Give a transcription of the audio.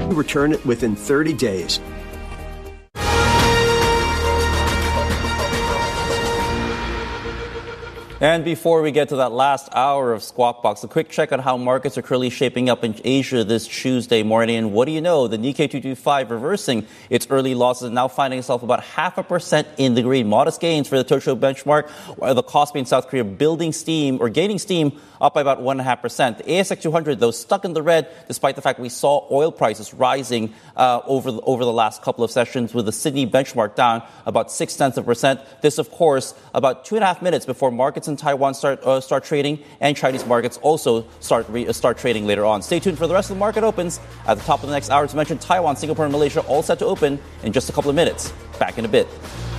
Return it within 30 days. And before we get to that last hour of Squawk Box, a quick check on how markets are currently shaping up in Asia this Tuesday morning. And what do you know? The Nikkei 225 reversing its early losses and now finding itself about 0.5% in the green. Modest gains for the Tokyo benchmark, while the Kospi in South Korea gaining steam up by about 1.5%. The ASX 200, though, stuck in the red despite the fact we saw oil prices rising over the last couple of sessions, with the Sydney benchmark down about 0.6%. This, of course, about 2.5 minutes before markets in Taiwan start trading, and Chinese markets also start trading later on. Stay tuned for the rest of the market opens. At the top of the next hour, as mentioned, Taiwan, Singapore, and Malaysia all set to open in just a couple of minutes. Back in a bit.